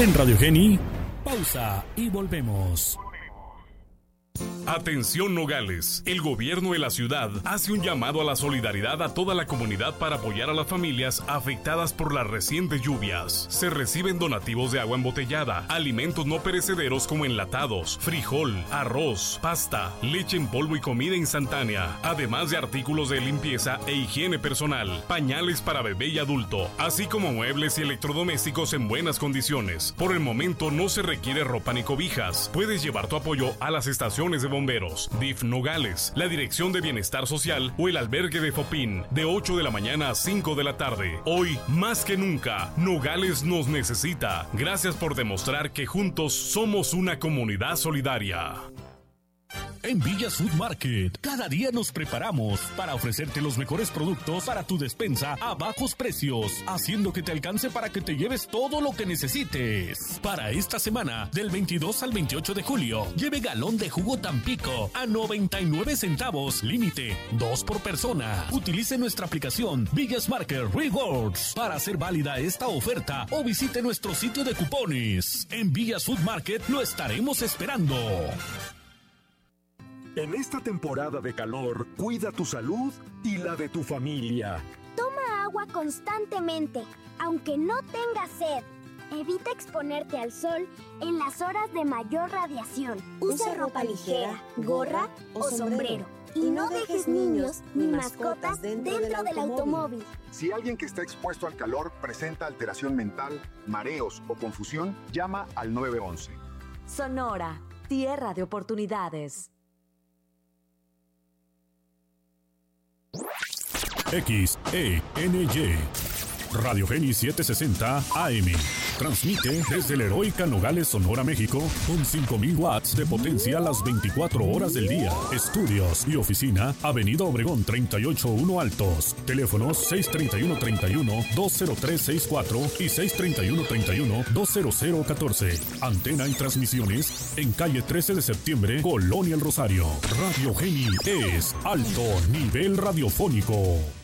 En Radio Geni, pausa y volvemos. Atención Nogales, el gobierno de la ciudad hace un llamado a la solidaridad a toda la comunidad para apoyar a las familias afectadas por las recientes lluvias. Se reciben donativos de agua embotellada, alimentos no perecederos como enlatados, frijol, arroz, pasta, leche en polvo y comida instantánea, además de artículos de limpieza e higiene personal, pañales para bebé y adulto, así como muebles y electrodomésticos en buenas condiciones. Por el momento no se requiere ropa ni cobijas. Puedes llevar tu apoyo a las estaciones de bomberos, DIF Nogales, la Dirección de Bienestar Social o el albergue de Fopín, de 8 de la mañana a 5 de la tarde. Hoy, más que nunca, Nogales nos necesita. Gracias por demostrar que juntos somos una comunidad solidaria. En Villas Food Market, cada día nos preparamos para ofrecerte los mejores productos para tu despensa a bajos precios, haciendo que te alcance para que te lleves todo lo que necesites. Para esta semana, del 22 al 28 de julio, lleve galón de jugo Tampico a 99 centavos, límite 2 por persona. Utilice nuestra aplicación Villas Market Rewards para hacer válida esta oferta o visite nuestro sitio de cupones. En Villas Food Market lo estaremos esperando. En esta temporada de calor, cuida tu salud y la de tu familia. Toma agua constantemente, aunque no tengas sed. Evita exponerte al sol en las horas de mayor radiación. Usa ropa ligera, gorra o sombrero. Y no dejes niños ni mascotas dentro del automóvil. Si alguien que está expuesto al calor presenta alteración mental, mareos o confusión, llama al 911. Sonora, tierra de oportunidades. XENY Radio Geni 760 AM. Transmite desde la heroica Nogales, Sonora, México, con 5,000 watts de potencia a las 24 horas del día. Estudios y oficina, Avenida Obregón 381 Altos. Teléfonos 631-31-20364 y 631-31-20014. Antena y transmisiones en calle 13 de septiembre, Colonia El Rosario. Radio Geni es alto nivel radiofónico.